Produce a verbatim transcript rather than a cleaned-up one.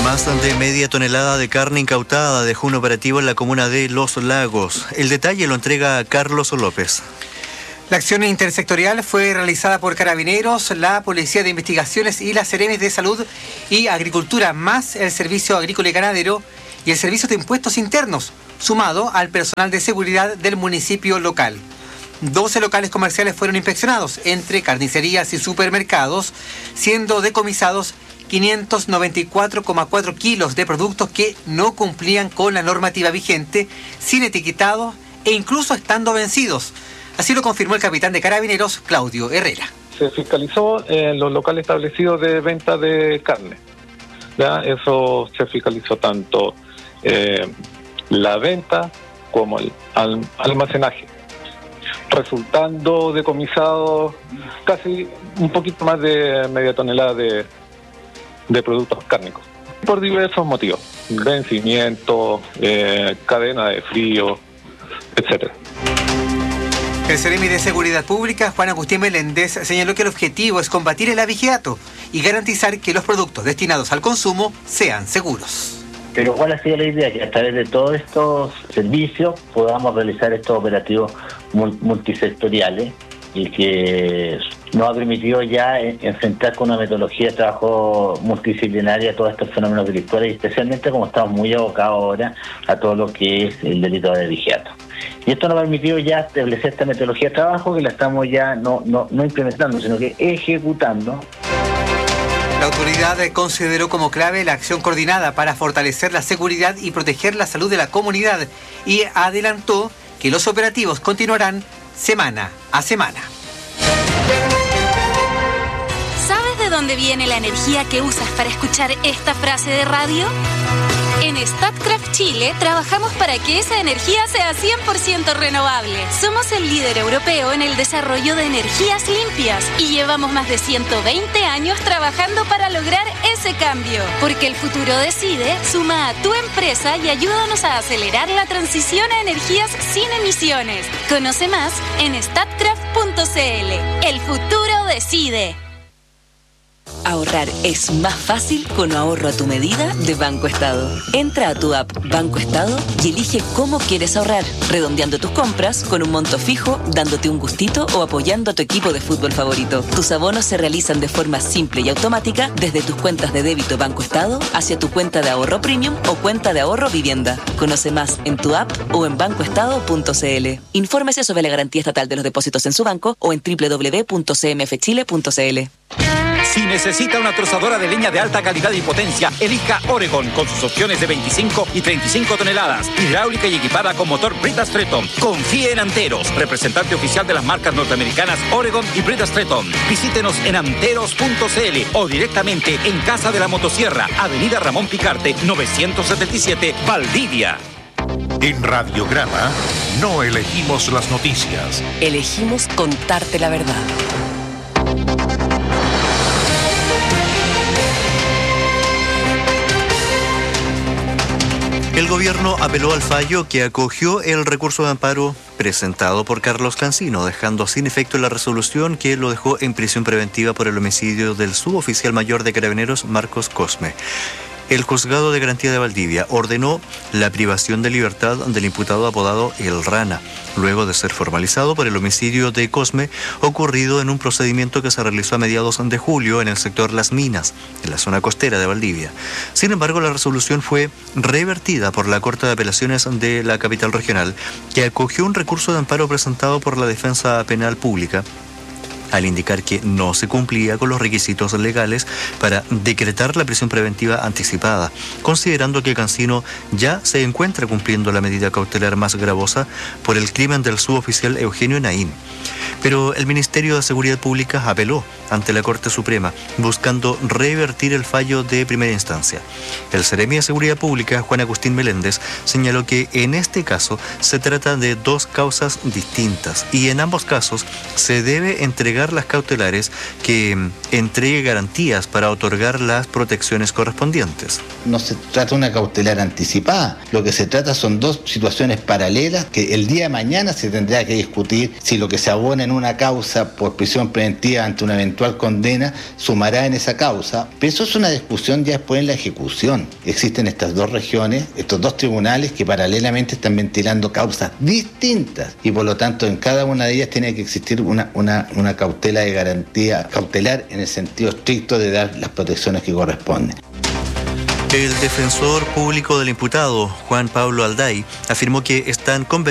Más de media tonelada de carne incautada dejó un operativo en la comuna de Los Lagos. El detalle lo entrega Carlos López. La acción intersectorial fue realizada por Carabineros, la Policía de Investigaciones y las Seremis de Salud y Agricultura, más el Servicio Agrícola y Ganadero y el Servicio de Impuestos Internos, sumado al personal de seguridad del municipio local. doce locales comerciales fueron inspeccionados, entre carnicerías y supermercados, siendo decomisados quinientos noventa y cuatro coma cuatro kilos de productos que no cumplían con la normativa vigente, sin etiquetado e incluso estando vencidos. Así lo confirmó el capitán de Carabineros, Claudio Herrera. Se fiscalizó en los locales establecidos de venta de carne. ¿Ya? Eso se fiscalizó tanto eh, la venta como el al, almacenaje, resultando decomisados casi un poquito más de media tonelada de, de productos cárnicos, por diversos motivos: vencimiento, eh, cadena de frío, etcétera. El Seremi de Seguridad Pública, Juan Agustín Meléndez, señaló que el objetivo es combatir el abigeato y garantizar que los productos destinados al consumo sean seguros. Pero ¿cuál ha sido la idea? Que a través de todos estos servicios podamos realizar estos operativos multisectoriales y que nos ha permitido ya enfrentar con una metodología de trabajo multidisciplinaria todos estos fenómenos delictuales, y especialmente como estamos muy abocados ahora a todo lo que es el delito de abigeato. Y esto nos ha permitido ya establecer esta metodología de trabajo que la estamos ya no, no, no implementando, sino que ejecutando. La autoridad consideró como clave la acción coordinada para fortalecer la seguridad y proteger la salud de la comunidad y adelantó que los operativos continuarán semana a semana. ¿Sabes de dónde viene la energía que usas para escuchar esta frase de radio? En Statkraft Chile trabajamos para que esa energía sea cien por ciento renovable. Somos el líder europeo en el desarrollo de energías limpias y llevamos más de ciento veinte años trabajando para lograr ese cambio. Porque el futuro decide, suma a tu empresa y ayúdanos a acelerar la transición a energías sin emisiones. Conoce más en statkraft punto c l. El futuro decide. Ahorrar es más fácil con ahorro a tu medida de Banco Estado. Entra a tu app Banco Estado y elige cómo quieres ahorrar, redondeando tus compras con un monto fijo, dándote un gustito o apoyando a tu equipo de fútbol favorito. Tus abonos se realizan de forma simple y automática desde tus cuentas de débito Banco Estado hacia tu cuenta de ahorro premium o cuenta de ahorro vivienda. Conoce más en tu app o en banco estado punto c l. Infórmese sobre la garantía estatal de los depósitos en su banco o en doble u doble u doble u punto c m f chile punto c l. Si necesita una trozadora de leña de alta calidad y potencia, elija Oregon con sus opciones de veinticinco y treinta y cinco toneladas, hidráulica y equipada con motor Brita Stretton. Confíe en Anteros, representante oficial de las marcas norteamericanas Oregon y Brita Stretton. Visítenos en anteros punto c l o directamente en Casa de la Motosierra, Avenida Ramón Picarte, novecientos setenta y siete, Valdivia. En Radiograma no elegimos las noticias. Elegimos contarte la verdad. El gobierno apeló al fallo que acogió el recurso de amparo presentado por Carlos Cancino, dejando sin efecto la resolución que lo dejó en prisión preventiva por el homicidio del suboficial mayor de Carabineros, Marcos Cosme. El Juzgado de Garantía de Valdivia ordenó la privación de libertad del imputado apodado El Rana, luego de ser formalizado por el homicidio de Cosme ocurrido en un procedimiento que se realizó a mediados de julio en el sector Las Minas, en la zona costera de Valdivia. Sin embargo, la resolución fue revertida por la Corte de Apelaciones de la capital regional, que acogió un recurso de amparo presentado por la Defensa Penal Pública, al indicar que no se cumplía con los requisitos legales para decretar la prisión preventiva anticipada, considerando que Cancino ya se encuentra cumpliendo la medida cautelar más gravosa por el crimen del suboficial Eugenio Naín. Pero el Ministerio de Seguridad Pública apeló ante la Corte Suprema, buscando revertir el fallo de primera instancia. El Seremi de Seguridad Pública, Juan Agustín Meléndez, señaló que en este caso se trata de dos causas distintas y en ambos casos se debe entregar las cautelares que entregue garantías para otorgar las protecciones correspondientes. No se trata de una cautelar anticipada, lo que se trata son dos situaciones paralelas que el día de mañana se tendrá que discutir si lo que se abona en una causa por prisión preventiva ante una eventual condena, sumará en esa causa. Pero eso es una discusión ya después en la ejecución. Existen estas dos regiones, estos dos tribunales que paralelamente están ventilando causas distintas y por lo tanto en cada una de ellas tiene que existir una, una, una cautela de garantía, cautelar en el sentido estricto de dar las protecciones que corresponden. El defensor público del imputado, Juan Pablo Alday, afirmó que están convencidos